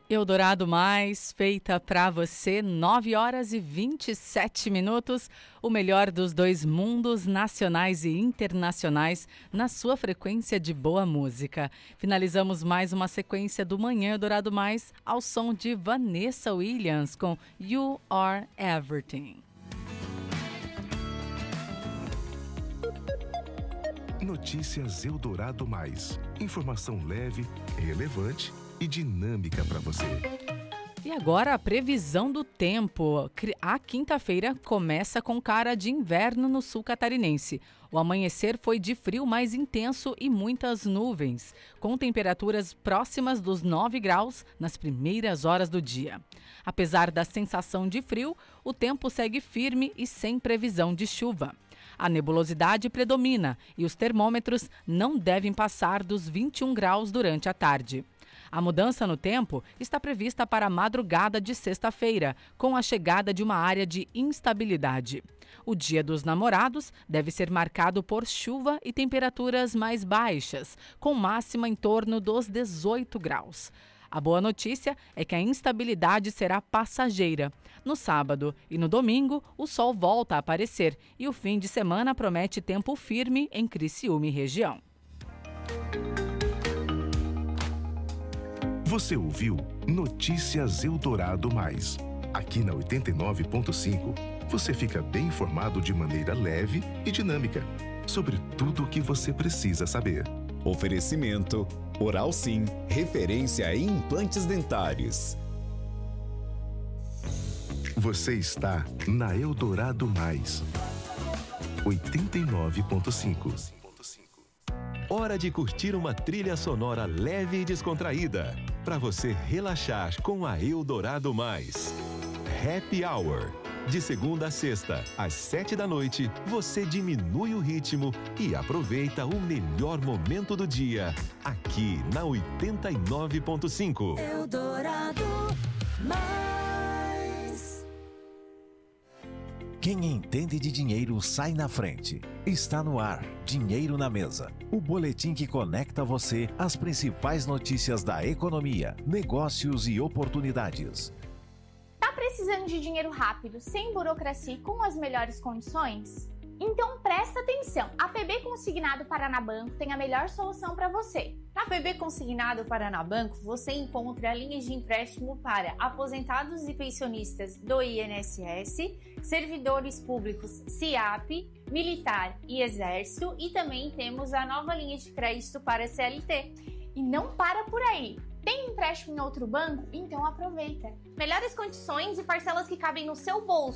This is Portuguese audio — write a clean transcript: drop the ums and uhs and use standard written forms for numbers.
Eldorado Mais, feita pra você, 9 horas e 27 minutos, o melhor dos dois mundos, nacionais e internacionais, na sua frequência de boa música. Finalizamos mais uma sequência do Manhã Eldorado Mais, ao som de Vanessa Williams, com You Are Everything. Notícias Eldorado Mais. Informação leve, relevante e dinâmica para você. E agora a previsão do tempo. A quinta-feira começa com cara de inverno no sul catarinense. O amanhecer foi de frio mais intenso e muitas nuvens, com temperaturas próximas dos 9 graus nas primeiras horas do dia. Apesar da sensação de frio, o tempo segue firme e sem previsão de chuva. A nebulosidade predomina e os termômetros não devem passar dos 21 graus durante a tarde. A mudança no tempo está prevista para a madrugada de sexta-feira, com a chegada de uma área de instabilidade. O Dia dos Namorados deve ser marcado por chuva e temperaturas mais baixas, com máxima em torno dos 18 graus. A boa notícia é que a instabilidade será passageira. No sábado e no domingo, o sol volta a aparecer e o fim de semana promete tempo firme em Criciúma e região. Você ouviu Notícias Eldorado Mais. Aqui na 89.5, você fica bem informado de maneira leve e dinâmica sobre tudo o que você precisa saber. Oferecimento Oral Sim, referência em implantes dentários. Você está na Eldorado Mais. 89.5. Hora de curtir uma trilha sonora leve e descontraída, para você relaxar com a Eldorado Mais. Happy Hour. De segunda a sexta, às 7 da noite, você diminui o ritmo e aproveita o melhor momento do dia, aqui na 89.5. Eldorado Mais. Quem entende de dinheiro sai na frente. Está no ar, Dinheiro na Mesa. O boletim que conecta você às principais notícias da economia, negócios e oportunidades. Tá precisando de dinheiro rápido, sem burocracia e com as melhores condições? Então presta atenção, a PB Consignado Paranabanco tem a melhor solução para você. Na PB Consignado Paranabanco, você encontra linhas de empréstimo para aposentados e pensionistas do INSS, servidores públicos SIAP, militar e exército, e também temos a nova linha de crédito para CLT. E não para por aí! Tem empréstimo em outro banco? Então aproveita! Melhores condições e parcelas que cabem no seu bolso.